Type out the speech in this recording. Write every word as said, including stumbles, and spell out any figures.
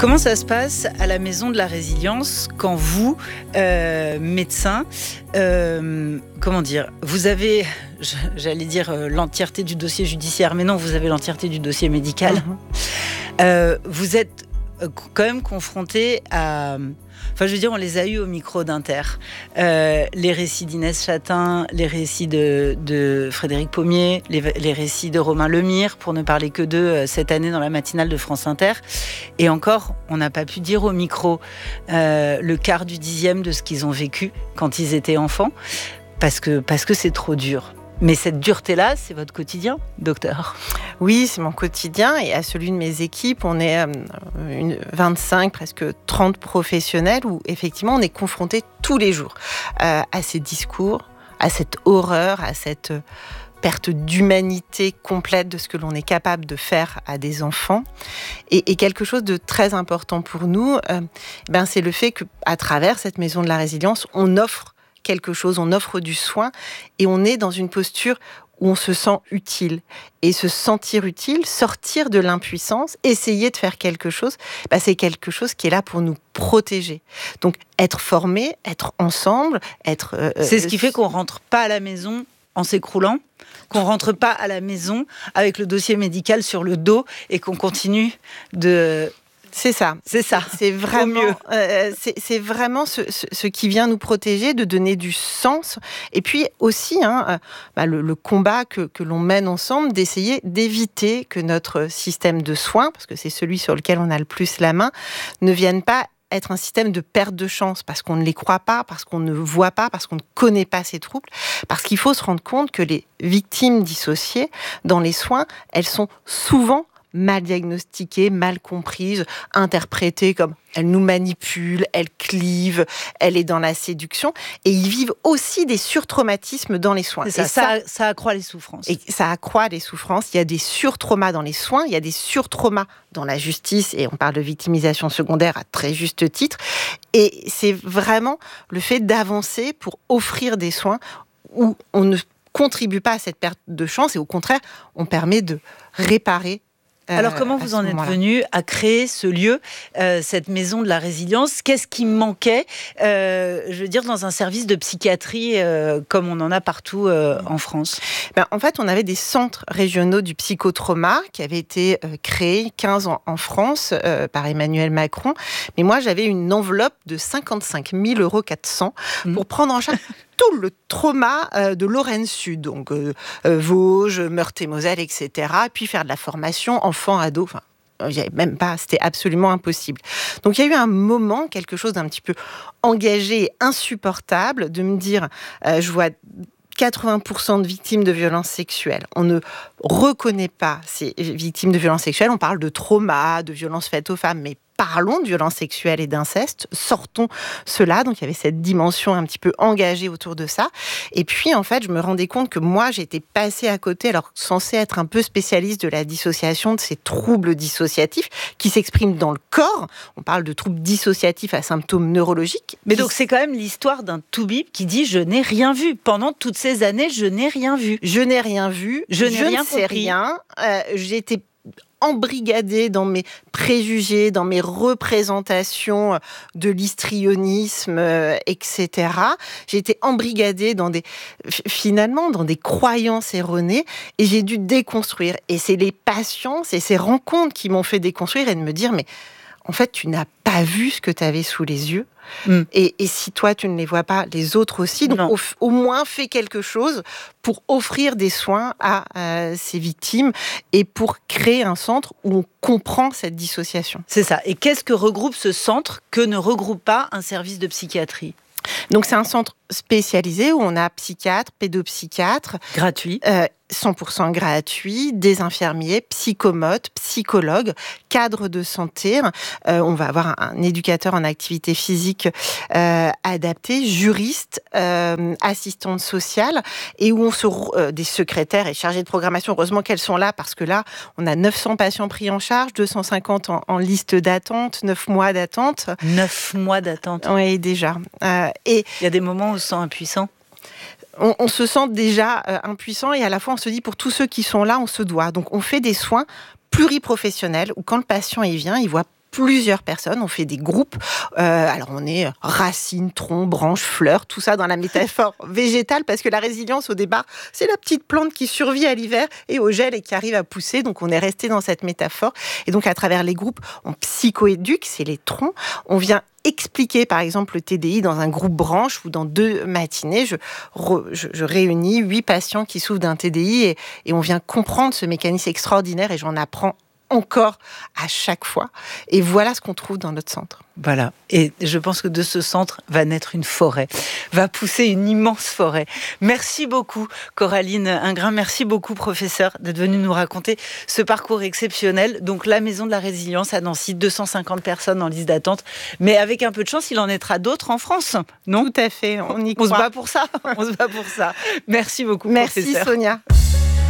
Comment ça se passe à la Maison de la Résilience quand vous, euh, médecin, euh, comment dire, vous avez, j'allais dire euh, l'entièreté du dossier judiciaire, mais non, vous avez l'entièreté du dossier médical. Mmh. Euh, vous êtes quand même confronté à... Enfin, je veux dire, on les a eus au micro d'Inter. Euh, les récits d'Inès Chatin, les récits de, de Frédéric Pommier, les, les récits de Romain Lemire, pour ne parler que d'eux euh, cette année dans la matinale de France Inter. Et encore, on n'a pas pu dire au micro euh, le quart du dixième de ce qu'ils ont vécu quand ils étaient enfants, parce que, parce que c'est trop dur. Mais cette dureté-là, c'est votre quotidien, docteur? Oui, c'est mon quotidien. Et à celui de mes équipes, on est euh, une vingt-cinq, presque trente professionnels où, effectivement, on est confrontés tous les jours euh, à ces discours, à cette horreur, à cette euh, perte d'humanité complète de ce que l'on est capable de faire à des enfants. Et, et quelque chose de très important pour nous, euh, ben, c'est le fait qu'à travers cette Maison de la Résilience, on offre quelque chose, on offre du soin et on est dans une posture où on se sent utile. Et se sentir utile, sortir de l'impuissance, essayer de faire quelque chose, bah c'est quelque chose qui est là pour nous protéger. Donc être formé, être ensemble, être... Euh, c'est ce qui fait qu'on ne rentre pas à la maison en s'écroulant, qu'on ne rentre pas à la maison avec le dossier médical sur le dos et qu'on continue de... C'est ça, c'est ça. C'est vraiment, euh, c'est, c'est vraiment ce, ce, ce qui vient nous protéger, de donner du sens. Et puis aussi, hein, euh, bah, le, le combat que, que l'on mène ensemble, d'essayer d'éviter que notre système de soins, parce que c'est celui sur lequel on a le plus la main, ne vienne pas être un système de perte de chance, parce qu'on ne les croit pas, parce qu'on ne voit pas, parce qu'on ne connaît pas ces troubles, parce qu'il faut se rendre compte que les victimes dissociées, dans les soins, elles sont souvent mal diagnostiquée, mal comprise, interprétée comme elle nous manipule, elle clive, elle est dans la séduction. Et ils vivent aussi des surtraumatismes dans les soins. Ça, et ça, ça, ça accroît les souffrances. Et ça accroît les souffrances. Il y a des surtraumas dans les soins, il y a des surtraumas dans la justice, et on parle de victimisation secondaire à très juste titre. Et c'est vraiment le fait d'avancer pour offrir des soins où on ne contribue pas à cette perte de chance, et au contraire, on permet de réparer. Alors, comment vous en êtes venu à créer ce lieu, euh, cette Maison de la Résilience? Qu'est-ce qui manquait, euh, je veux dire, dans un service de psychiatrie euh, comme on en a partout euh, en France? Ben, en fait, on avait des centres régionaux du psychotrauma qui avaient été euh, créés, quinze en, en France, euh, par Emmanuel Macron. Mais moi, j'avais une enveloppe de cinquante-cinq mille euros quatre cents mmh. pour prendre en charge tout le trauma euh, de Lorraine Sud, donc euh, euh, Vosges, Meurthe-et-Moselle, et cetera. Puis faire de la formation enfants, ados, enfin, j'avais même pas, c'était absolument impossible. Donc il y a eu un moment, quelque chose d'un petit peu engagé et insupportable, de me dire, euh, je vois quatre-vingts pour cent de victimes de violences sexuelles. On ne reconnaît pas ces victimes de violences sexuelles. On parle de trauma, de violences faites aux femmes, mais parlons de violences sexuelles et d'inceste, sortons cela. Donc il y avait cette dimension un petit peu engagée autour de ça. Et puis en fait, je me rendais compte que moi, j'étais passée à côté, alors censée être un peu spécialiste de la dissociation, de ces troubles dissociatifs qui s'expriment dans le corps. On parle de troubles dissociatifs à symptômes neurologiques. Mais donc c'est quand même l'histoire d'un toubib qui dit « je n'ai rien vu ». Pendant toutes ces années, je n'ai rien vu. Je n'ai rien vu, je, je n'ai ne sais compris. rien. Euh, j'ai été embrigadée dans mes préjugés, dans mes représentations de l'histrionisme, euh, et cetera. J'ai été embrigadée dans des, finalement, dans des croyances erronées, et j'ai dû déconstruire. Et c'est les patients, c'est ces rencontres qui m'ont fait déconstruire et de me dire, mais en fait, tu n'as pas vu ce que tu avais sous les yeux. Mm. Et, et si toi, tu ne les vois pas, les autres aussi. Donc, au, au moins, fais quelque chose pour offrir des soins à euh, ces victimes et pour créer un centre où on comprend cette dissociation. C'est ça. Et qu'est-ce que regroupe ce centre que ne regroupe pas un service de psychiatrie ? Donc, c'est un centre spécialisé où on a psychiatre, pédopsychiatre. Gratuit. Euh, cent pour cent gratuit, des infirmiers, psychomotes, psychologues, cadres de santé. Euh, on va avoir un, un éducateur en activité physique euh, adapté, juriste, euh, assistante sociale, et où on se euh, des secrétaires et chargés de programmation. Heureusement qu'elles sont là, parce que là, on a neuf cents patients pris en charge, deux cent cinquante en, en liste d'attente, neuf mois d'attente. neuf mois d'attente. Oui, déjà. Euh, et il y a des moments où on se sent impuissant. On, on se sent déjà euh, impuissant, et à la fois on se dit, pour tous ceux qui sont là, on se doit. Donc on fait des soins pluriprofessionnels où quand le patient il vient, il voit plusieurs personnes, on fait des groupes. Euh, alors on est racines, troncs, branches, fleurs, tout ça dans la métaphore végétale, parce que la résilience au départ, c'est la petite plante qui survit à l'hiver et au gel et qui arrive à pousser. Donc on est resté dans cette métaphore. Et donc à travers les groupes, on psychoéduque, c'est les troncs. On vient expliquer par exemple le T D I dans un groupe branche ou dans deux matinées. Je, re, je, je réunis huit patients qui souffrent d'un T D I et, et on vient comprendre ce mécanisme extraordinaire et j'en apprends encore à chaque fois. Et voilà ce qu'on trouve dans notre centre. Voilà. Et je pense que de ce centre va naître une forêt, va pousser une immense forêt. Merci beaucoup, Coraline Ingrand. Merci beaucoup, professeur, d'être venu nous raconter ce parcours exceptionnel. Donc, la Maison de la Résilience à Nancy, deux cent cinquante personnes en liste d'attente. Mais avec un peu de chance, il en naîtra d'autres en France, non ? Tout à fait. On y croit. On se bat pour ça. On se bat pour ça. Merci beaucoup, Merci, professeur. Sonia.